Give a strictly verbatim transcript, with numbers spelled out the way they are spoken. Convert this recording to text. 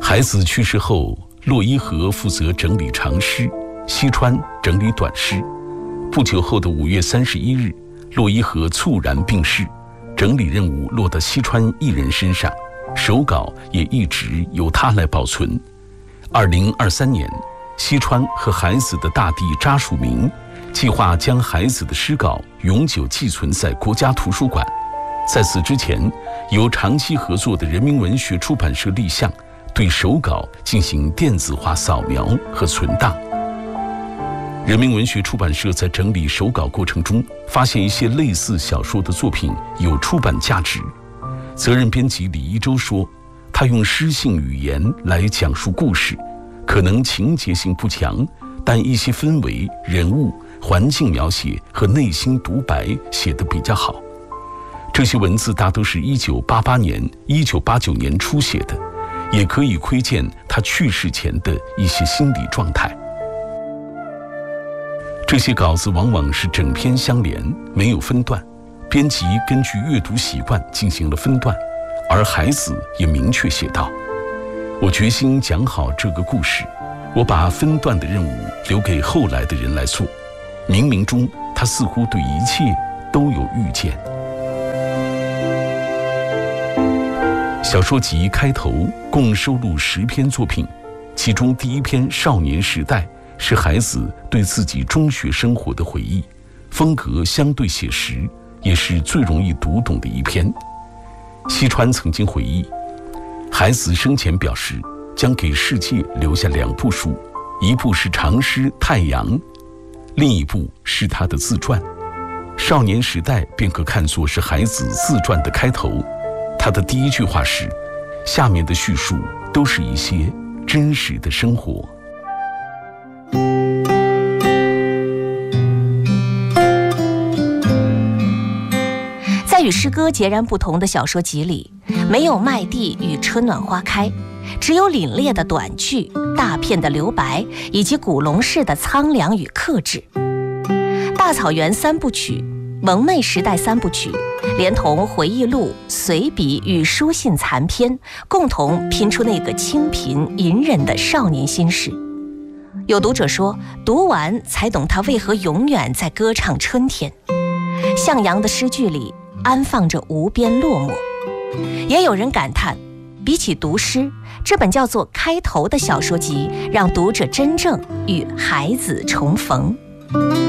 孩子去世后，骆一河负责整理长诗，西川整理短诗。不久后的五月三十一日，骆一河猝然病逝，整理任务落到西川一人身上，手稿也一直由他来保存。二零二三年，西川和孩子的大弟查曙明计划将孩子的诗稿永久寄存在国家图书馆。在此之前，由长期合作的人民文学出版社立项，对手稿进行电子化扫描和存档。人民文学出版社在整理手稿过程中，发现一些类似小说的作品有出版价值。责任编辑李一舟说，他用诗性语言来讲述故事，可能情节性不强，但一些氛围、人物、环境描写和内心独白写得比较好。这些文字大都是一九八八年、一九八九年初写的，也可以窥见他去世前的一些心理状态。这些稿子往往是整篇相连，没有分段，编辑根据阅读习惯进行了分段，而孩子也明确写道：我决心讲好这个故事，我把分段的任务留给后来的人来做。冥冥中，他似乎对一切都有预见。小说集开头共收录十篇作品，其中第一篇《少年时代》是孩子对自己中学生活的回忆，风格相对写实，也是最容易读懂的一篇。西川曾经回忆，孩子生前表示将给世界留下两部书，一部是长诗《太阳》，另一部是他的自传。少年时代便可看作是孩子自传的开头。他的第一句话是，下面的叙述都是一些真实的生活。 在与诗歌截然不同的小说集里，没有麦地与春暖花开，只有凛冽的短句、大片的留白，以及古龙式的苍凉与克制。大草原三部曲、蒙昧时代三部曲，连同回忆录、随笔与书信残篇，共同拼出那个清贫隐忍的少年心事。有读者说，读完才懂他为何永远在歌唱春天。向阳的诗句里安放着无边落寞。也有人感叹，比起读诗，这本叫做《开头》的小说集，让读者真正与孩子重逢。